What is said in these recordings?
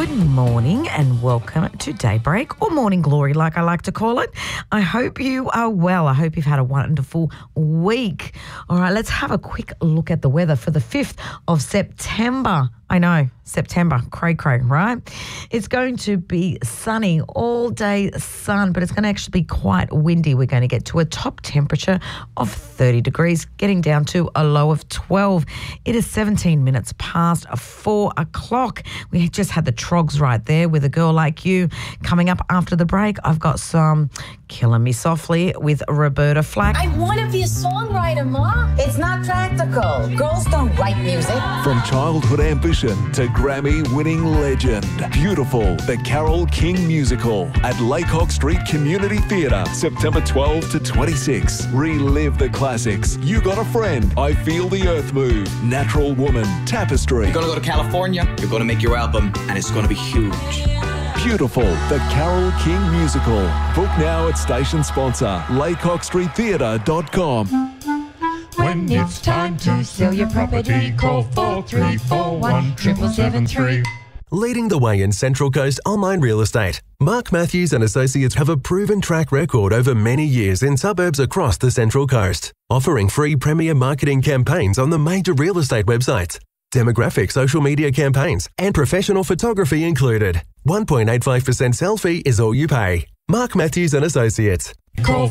Good morning and welcome to Daybreak, or Morning Glory like I like to call it. I hope you are well. I hope you've had a wonderful week. All right, let's have a quick look at the weather for the 5th of September. I know, September, cray, right? It's going to be sunny, all day sun, but it's going to actually be quite windy. We're going to get to a top temperature of 30 degrees, getting down to a low of 12. It is 17 minutes past 4 o'clock. We just had the Trogs right there with A Girl Like You. Coming up after the break, I've got some Killing Me Softly with Roberta Flack. I want to be a songwriter, Ma. It's not practical. Girls don't write music. From childhood ambition to Grammy-winning legend, Beautiful, the Carole King musical at Laycock Street Community Theatre, September 12 to 26. Relive the classics. You Got a Friend, I Feel the Earth Move, Natural Woman, Tapestry. You're going to go to California, you're going to make your album, and it's going to be huge. Beautiful, the Carole King musical. Book now at station sponsor, laycockstreettheatre.com. When it's time to sell your property, call 4341 7773. Leading the way in Central Coast online real estate, Mark Matthews and Associates have a proven track record over many years in suburbs across the Central Coast, offering free premier marketing campaigns on the major real estate websites, demographic social media campaigns, and professional photography included. 1.85% sell fee is all you pay. Mark Matthews and Associates. Call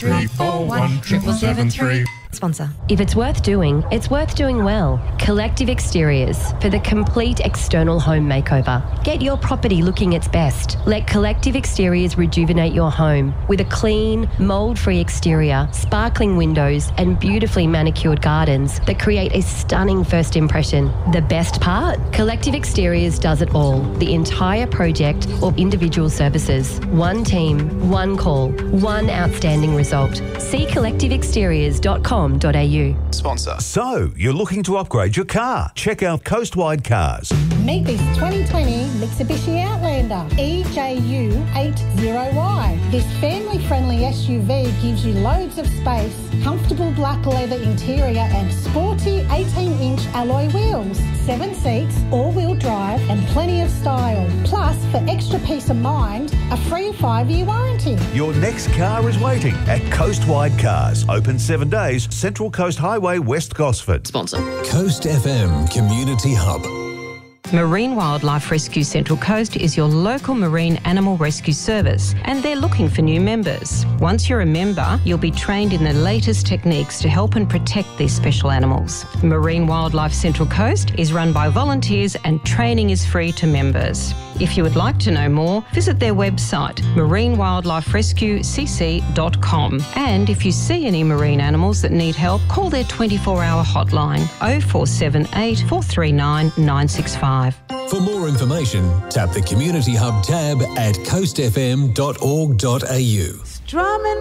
4341 7773. Sponsor. If it's worth doing well. Collective Exteriors for the complete external home makeover. Get your property looking its best. Let Collective Exteriors rejuvenate your home with a clean, mould-free exterior, sparkling windows, and beautifully manicured gardens that create a stunning first impression. The best part? Collective Exteriors does it all. The entire project or individual services. One team, one call, one outstanding result. See collectiveexteriors.com.au. Sponsor. So, you're looking to upgrade your car? Check out Coastwide Cars. Meet this 2020 Mitsubishi Outlander EJU 80Y. This family-friendly SUV gives you loads of space, comfortable black leather interior and sporty 18-inch alloy wheels, 7 seats, all-wheel drive and plenty of style. Plus, for extra peace of mind, a free 5-year warranty. Your next car is waiting at Coastwide Cars. Open 7 days, Central Coast Highway, West Gosford. Sponsor. Coast FM Community Hub. Marine Wildlife Rescue Central Coast is your local marine animal rescue service, and they're looking for new members. Once you're a member, you'll be trained in the latest techniques to help and protect these special animals. Marine Wildlife Central Coast is run by volunteers and training is free to members. If you would like to know more, visit their website, marinewildliferescuecc.com. And if you see any marine animals that need help, call their 24-hour hotline 0478 439 965. For more information, tap the Community Hub tab at coastfm.org.au.